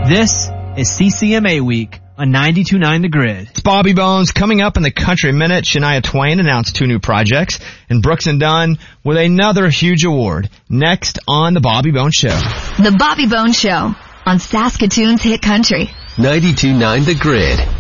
This is CCMA Week on 92.9 The Grid. It's Bobby Bones. Coming up in the Country Minute, Shania Twain announced 2 new projects, and Brooks and Dunn with another huge award. Next on The Bobby Bones Show. The Bobby Bones Show on Saskatoon's Hit Country. 92.9 The Grid.